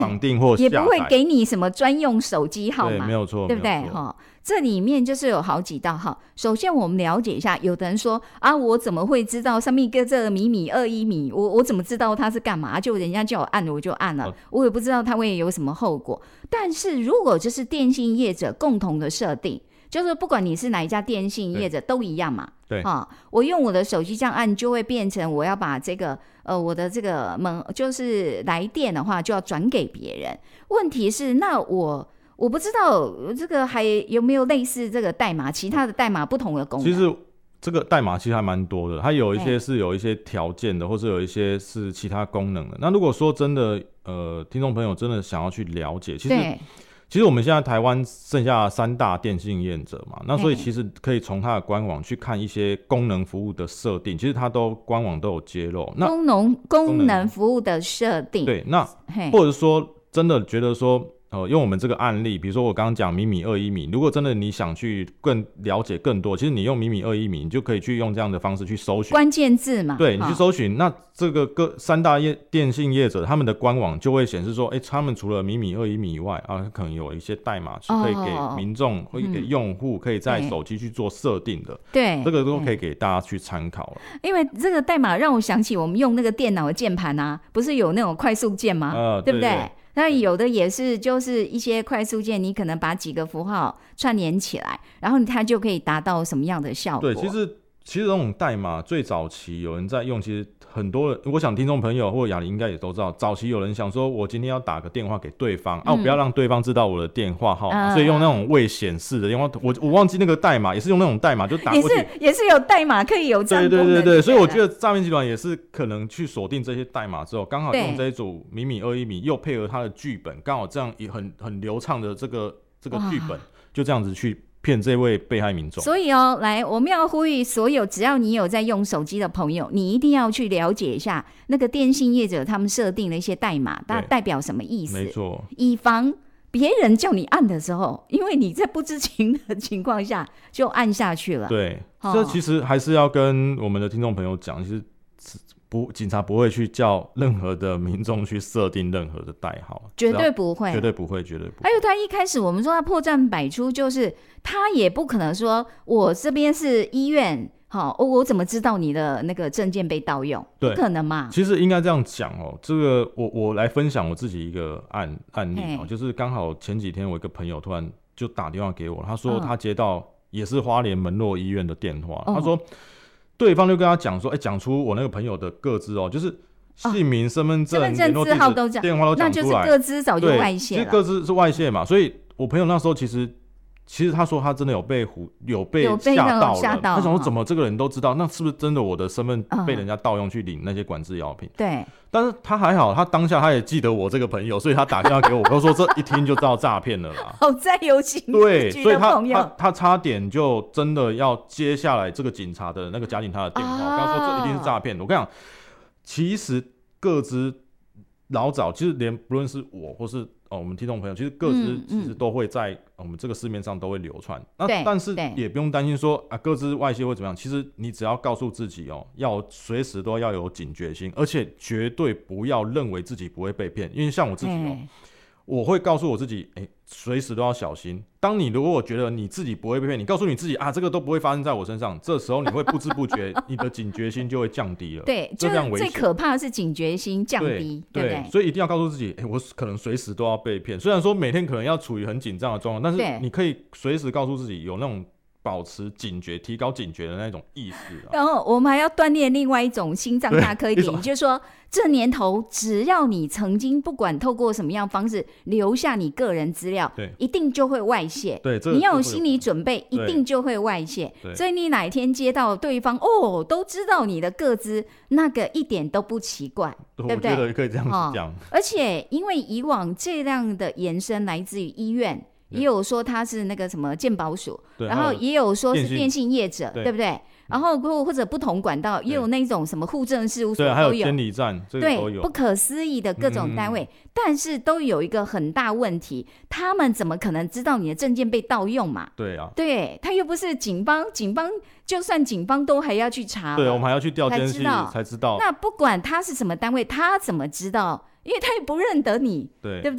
绑定或下载， 也不会给你什么专用手机号码， 对，没有错， 对不对？这里面就是有好几道哈。首先我们了解一下，有的人说啊，我怎么会知道上面跟这个21米，我怎么知道它是干嘛？就人家叫我按我就按了，我也不知道它会有什么后果。但是如果就是电信业者共同的设定，就是不管你是哪一家电信业者都一样嘛。 对， 我用我的手机这样按，就会变成我要把这个我的这个就是来电的话，就要转给别人。问题是，那我不知道这个还有没有类似这个代码，其他的代码不同的功能。 其实这个代码其实还蛮多的，它有一些是有一些条件的，或是有一些是其他功能的。那如果说真的听众朋友真的想要去了解，其实我们现在台湾剩下3大电信业者嘛，那所以其实可以从它的官网去看一些功能服务的设定，其实它官网都有揭露。那功能服务的设定， 对，那或者说真的觉得说用我们这个案例，比如说我刚刚讲21米，如果真的你想去更了解更多，其实你用21米，你就可以去用这样的方式去搜寻关键字嘛。 对，你去搜寻，那这个3大电信业者他们的官网就会显示说，他们除了21米以外啊，可能有一些代码是可以给民众或给用户可以在手机去做设定的。 对， 这个都可以给大家去参考了。 因为这个代码让我想起我们用那个电脑的键盘啊，不是有那种快速键吗？对不对？那有的也是，就是一些快速键，你可能把几个符号串联起来，然后它就可以达到什么样的效果？ 对，其实这种代码最早期有人在用，其实很多人，我想听众朋友或雅玲应该也都知道，早期有人想说，我今天要打个电话给对方，我不要让对方知道我的电话号码，所以用那种未显示的电话，我忘记那个代码，也是用那种代码就打过去， 也是有代码可以有这样功能。 对，所以我觉得诈骗集团也是可能去锁定这些代码之后，刚好用这一组21米，又配合它的剧本，刚好这样也很流畅的这个剧本，就这样子去骗这位被害民众。 所以来，我们要呼吁所有只要你有在用手机的朋友，你一定要去了解一下那个电信业者他们设定的一些代码，它代表什么意思？ 没错， 以防别人叫你按的时候，因为你在不知情的情况下就按下去了。 对，这其实还是要跟我们的听众朋友讲，其实警察不会去叫任何的民众去设定任何的代号， 绝对不会， 绝对不会。 还有他一开始我们说他破绽百出，就是他也不可能说我这边是医院，我怎么知道你的那个证件被盗用？不可能嘛。 其实应该这样讲这个我来分享我自己一个案例就是刚好前几天我一个朋友突然就打电话给我，他说他接到也是花莲门洛医院的电话，他说对方就跟他讲说，讲出我那个朋友的个资就是姓名、身份证、联络地址、电话都讲出来， 那就是个资早就外泄了。 其实个资是外泄嘛，所以我朋友那时候其实他说他真的有被吓到了，他想说怎么这个人都知道，那是不是真的我的身份被人家盗用去领那些管制药品？ 对。 但是他还好，他当下他也记得我这个朋友，所以他打电话给我，他说这一听就知道诈骗了啦。 好在有情对，所以他差点就真的要接下来这个警察的那个假警察的电话，我跟他说这一定是诈骗。我跟你讲，其实个资老早，其实连不论是我或是我们听众朋友，其实个资其实都会在我们这个市面上都会流传。但是也不用担心说个资外泄会怎么样。其实你只要告诉自己要随时都要有警觉心，而且绝对不要认为自己不会被骗。因为像我自己我会告诉我自己，随时都要小心。当你如果觉得你自己不会被骗，你告诉你自己这个都不会发生在我身上，这时候你会不知不觉你的警觉心就会降低了。 对，就是最可怕的是警觉心降低，对不对？ 所以一定要告诉自己，我可能随时都要被骗。虽然说每天可能要处于很紧张的状况，但是你可以随时告诉自己有那种保持警觉、提高警觉的那种意识然后我们还要锻炼另外一种心脏大颗一点，就是说这年头只要你曾经不管透过什么样的方式留下你个人资料，一定就会外泄。 对， 你要有心理准备，一定就会外泄。所以你哪一天接到对方都知道你的个资，那个一点都不奇怪，对不对？ 我觉得可以这样子讲。 而且因为以往这样的延伸来自于医院，也有说他是那个什么健保署，然后也有说是电信业者，对不对？然后或者不同管道也有那种什么户政事务所， 对，还有监理站，这个都有。 对，不可思议的各种单位，但是都有一个很大问题，他们怎么可能知道你的证件被盗用嘛？ 对啊， 对，他又不是警方就算警方都还要去查， 对，我们还要去调监视才知道。 那不管他是什么单位，他怎么知道？因为他也不认得你，对不对？